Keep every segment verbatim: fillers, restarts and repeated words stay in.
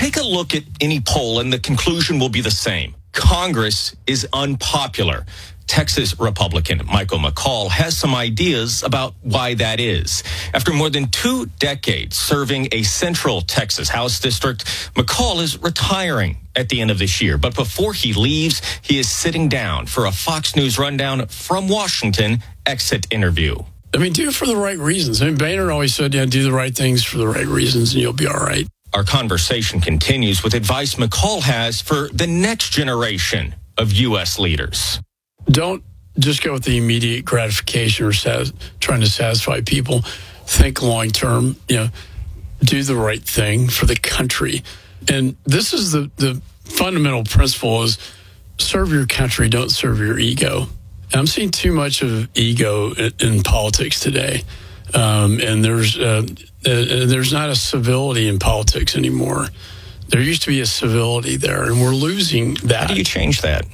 take a look at any poll and the conclusion will be the same. Congress is unpopular. Texas Republican Michael McCaul has some ideas about why that is. After more than two decades serving a central Texas House district, McCaul is retiring at the end of this year. But before he leaves, he is sitting down for a Fox News Rundown from Washington exit interview. I mean, do it for the right reasons. I mean, Boehner always said, yeah, do the right things for the right reasons and you'll be all right. Our conversation continues with advice McCaul has for the next generation of U S leaders. Don't just go with the immediate gratification or sat- trying to satisfy people. Think long term. You know, do the right thing for the country. And this is the, the fundamental principle is serve your country, don't serve your ego. And I'm seeing too much of ego in, in politics today. Um, and there's uh, uh, there's not a civility in politics anymore. There used to be a civility there, and we're losing that. How do you change that?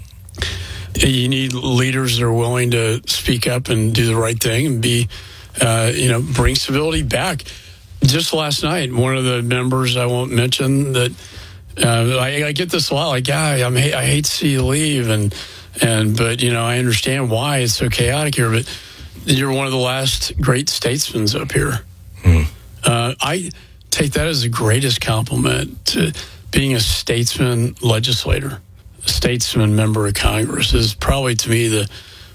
You need leaders that are willing to speak up and do the right thing and be, uh, you know, bring civility back. Just last night, one of the members, I won't mention, that uh, I, I get this a lot, like, yeah, I'm, I hate to see you leave, and and but, you know, I understand why it's so chaotic here, but you're one of the last great statesmen up here. Hmm. Uh, I take that as the greatest compliment to being a statesman legislator. Statesman member of Congress is probably, to me, the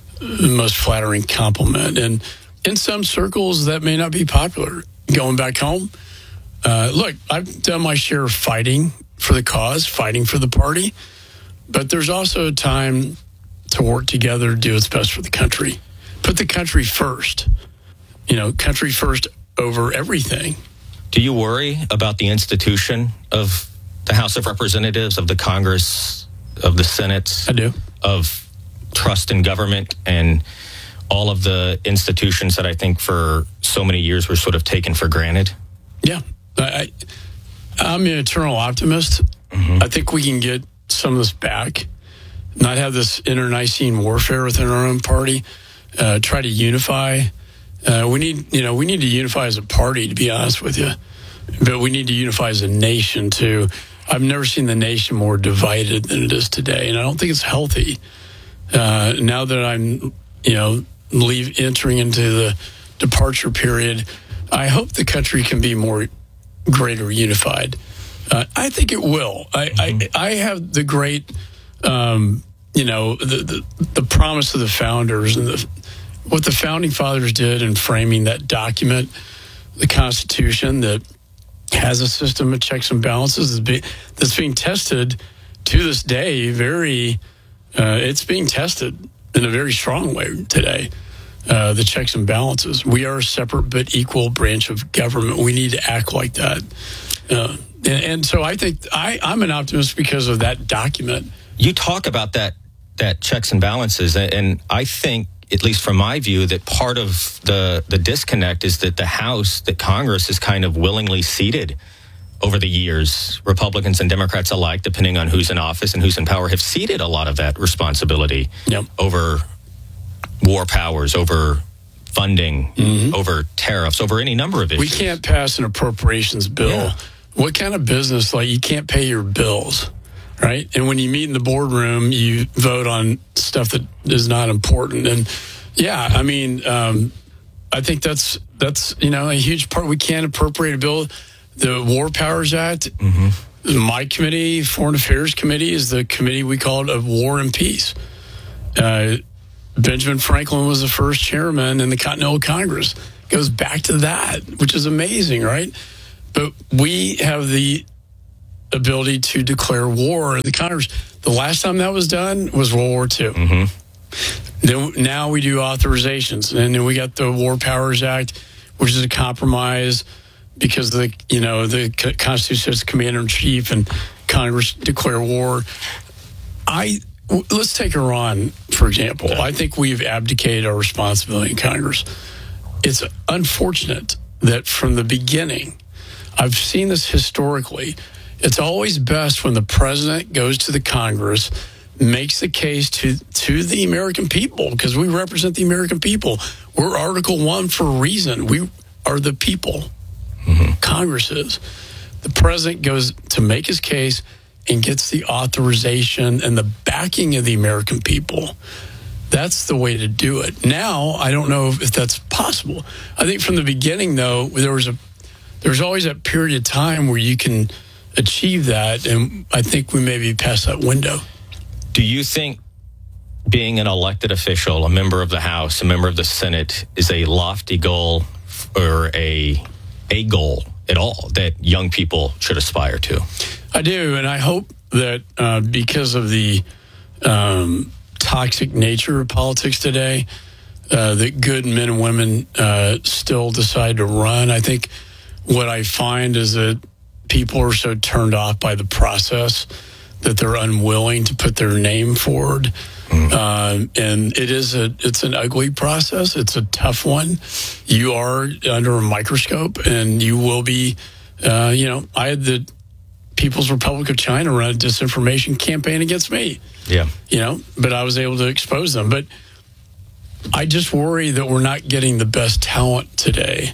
most flattering compliment. And in some circles, that may not be popular. Going back home, uh, look, I've done my share of fighting for the cause, fighting for the party, but there's also a time to work together to do what's best for the country. Put the country first. You know, country first over everything. Do you worry about the institution of the House of Representatives, of the Congress, of the Senate, I do, of trust in government and all of the institutions that I think for so many years were sort of taken for granted? Yeah. I, I'm an eternal optimist. Mm-hmm. I think we can get some of this back, not have this internecine warfare within our own party, uh, try to unify. Uh, we need, you know, we need to unify as a party, to be honest with you, but we need to unify as a nation too. I've never seen the nation more divided than it is today, and I don't think it's healthy. Uh, now that I'm, you know, leave entering into the departure period, I hope the country can be more greater unified. Uh, I think it will. I, mm-hmm. I, I have the great, um, you know, the, the the promise of the founders and the, what the founding fathers did in framing that document, the Constitution, that has a system of checks and balances that's being tested to this day. Very, uh, it's being tested in a very strong way today. Uh, the checks and balances. We are a separate but equal branch of government. We need to act like that. Uh, and, and so I think I, I'm an optimist because of that document. You talk about that that checks and balances, and I think, at least from my view, that part of the, the disconnect is that the House, that Congress is kind of willingly ceded over the years. Republicans and Democrats alike, depending on who's in office and who's in power, have ceded a lot of that responsibility yep. over war powers, over funding, mm-hmm. over tariffs, over any number of issues. We can't pass an appropriations bill. Yeah. What kind of business, like, you can't pay your bills, right? And when you meet in the boardroom, you vote on stuff that is not important. And yeah, I mean, um, I think that's, that's, you know, a huge part. We can't appropriate a bill. The War Powers Act, mm-hmm. my committee, Foreign Affairs Committee, is the committee we called of War and Peace. Uh, Benjamin Franklin was the first chairman in the Continental Congress. It goes back to that, which is amazing, right? But we have the ability to declare war. The Congress, the last time that was done was World War Two. Mm-hmm. Then, now we do authorizations, and then we got the War Powers Act, which is a compromise because the you know the Constitution says commander in chief and Congress declare war. I let's take Iran for example. I think we've abdicated our responsibility in Congress. It's unfortunate that from the beginning, I've seen this historically. It's always best when the president goes to the Congress, makes the case to, to the American people, because we represent the American people. We're Article One for a reason. We are the people. Mm-hmm. Congress is. the president goes to make his case and gets the authorization and the backing of the American people. That's the way to do it. Now, I don't know if that's possible. I think from the beginning, though, there was a there was always that period of time where you can achieve that, and I think we may be past that window. Do you think being an elected official, a member of the House, a member of the Senate, is a lofty goal or a a goal at all that young people should aspire to? I do, and I hope that uh, because of the um, toxic nature of politics today, uh, that good men and women uh, still decide to run. I think what I find is that people are so turned off by the process that they're unwilling to put their name forward. Mm. Um, and it is a, it's an ugly process. It's a tough one. You are under a microscope, and you will be, uh, you know, I had the People's Republic of China run a disinformation campaign against me. Yeah. You know, but I was able to expose them. But I just worry that we're not getting the best talent today.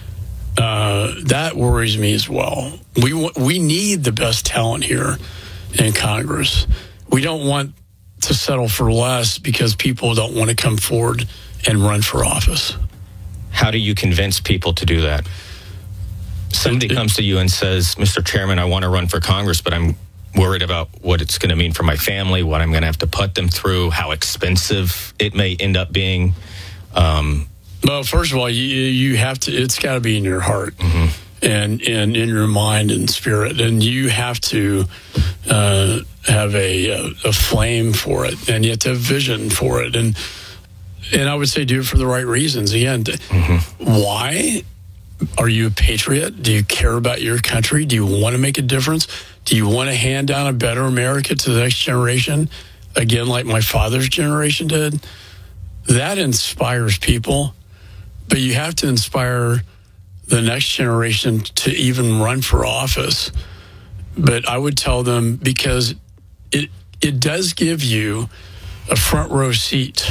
Uh, that worries me as well. We we need the best talent here in Congress. We don't want to settle for less because people don't want to come forward and run for office. How do you convince people to do that? Somebody it, comes to you and says, Mister Chairman, I want to run for Congress, but I'm worried about what it's going to mean for my family, what I'm going to have to put them through, how expensive it may end up being. Um, well, first of all, you, you have to, it's got to be in your heart. Mm-hmm. And, and in your mind and spirit, and you have to uh, have a, a a flame for it, and you have to have vision for it, and and I would say do it for the right reasons. Again, mm-hmm. Why are you a patriot? Do you care about your country? Do you want to make a difference? Do you want to hand down a better America to the next generation? Again, like my father's generation did. That inspires people, but you have to inspire the next generation to even run for office. But I would tell them, because it it does give you a front row seat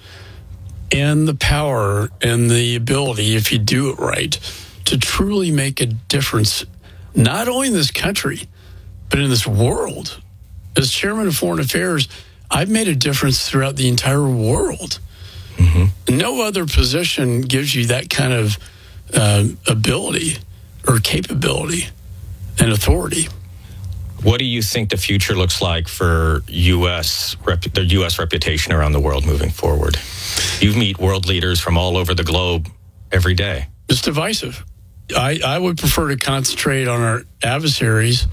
and the power and the ability, if you do it right, to truly make a difference, not only in this country, but in this world. As chairman of foreign affairs, I've made a difference throughout the entire world. Mm-hmm. No other position gives you that kind of Uh, ability or capability and authority. What do you think the future looks like for U S rep- the U S reputation around the world moving forward? You meet world leaders from all over the globe every day. It's divisive. I, I would prefer to concentrate on our adversaries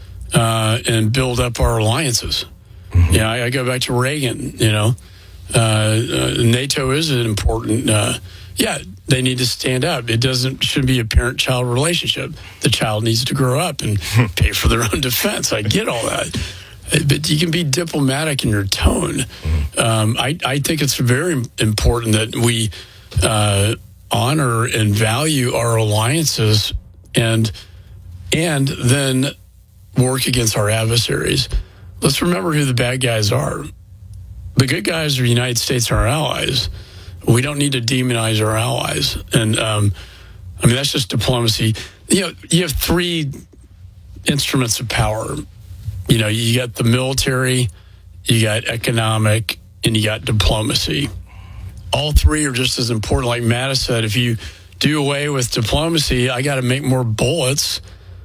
uh, and build up our alliances. Mm-hmm. Yeah, I, I go back to Reagan. You know, uh, uh, NATO is an important. Uh, yeah. They need to stand up. It doesn't should be a parent-child relationship. The child needs to grow up and pay for their own defense. I get all that. But you can be diplomatic in your tone. Um, I, I think it's very important that we uh, honor and value our alliances and and then work against our adversaries. Let's remember who the bad guys are. The good guys are the United States and our allies. We don't need to demonize our allies. And, um, I mean, that's just diplomacy. You know, you have three instruments of power. You know, you got the military, you got economic, and you got diplomacy. All three are just as important. Like Mattis said, if you do away with diplomacy, I got to make more bullets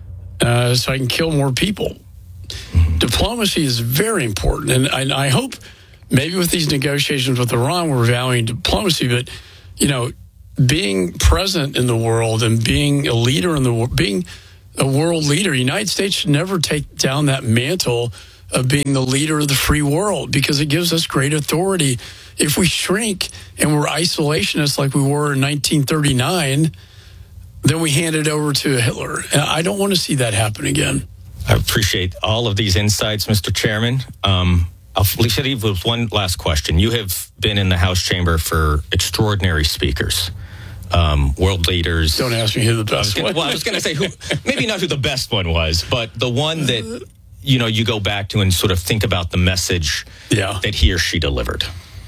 uh, so I can kill more people. Mm-hmm. Diplomacy is very important. And I, I hope... Maybe with these negotiations with Iran, we're valuing diplomacy, but, you know, being present in the world and being a leader in the world, being a world leader, the United States should never take down that mantle of being the leader of the free world, because it gives us great authority. If we shrink and we're isolationists like we were in nineteen thirty-nine, then we hand it over to Hitler. And I don't want to see that happen again. I appreciate all of these insights, Mister Chairman. Um, I'll leave with one last question. You have been in the House chamber for extraordinary speakers, um, world leaders. Don't ask me who the best one was. Well, I was going to say, who, maybe not who the best one was, but the one that, you know, you go back to and sort of think about the message yeah. that he or she delivered.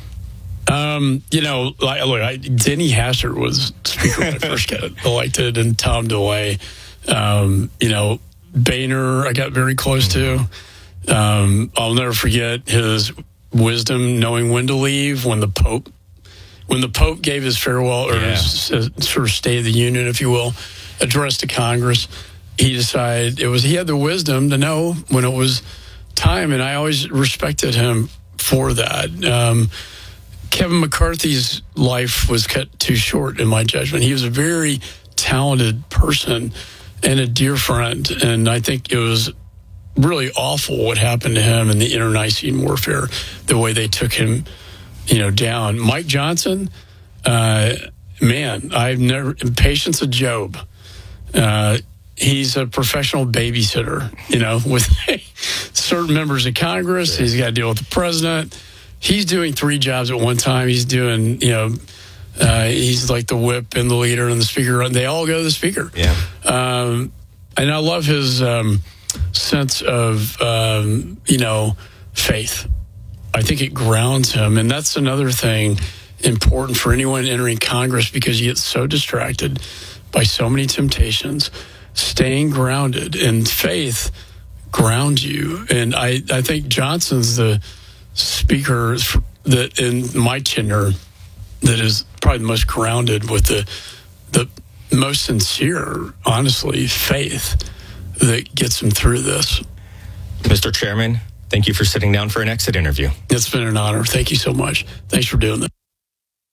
Um, you know, like, look, I, Denny Hastert was speaker when I first got elected, and Tom DeLay. Um, you know, Boehner, I got very close to. Um, I'll never forget his wisdom, knowing when to leave. When the Pope, when the Pope gave his farewell or Yeah. his, his sort of State of the Union, if you will, address to Congress, he decided it was he had the wisdom to know when it was time, and I always respected him for that. Um, Kevin McCarthy's life was cut too short, in my judgment. He was a very talented person and a dear friend, and I think it was really awful what happened to him in the internecine warfare, the way they took him, you know, down. Mike Johnson, uh, man, I've never, Patience of Job. Uh, he's a professional babysitter, you know, with certain members of Congress. He's got to deal with the president. He's doing three jobs at one time. He's doing, you know, uh, he's like the whip and the leader and the speaker. And they all go to the speaker. Yeah. Um, and I love his um, sense of, um, you know, faith. I think it grounds him. And that's another thing important for anyone entering Congress, because you get so distracted by so many temptations. Staying grounded in faith grounds you. And I, I think Johnson's the speaker that in my tenure that is probably the most grounded with the the most sincere, honestly, faith that gets him through this. Mister Chairman, thank you for sitting down for an exit interview. It's been an honor. Thank you so much. Thanks for doing this.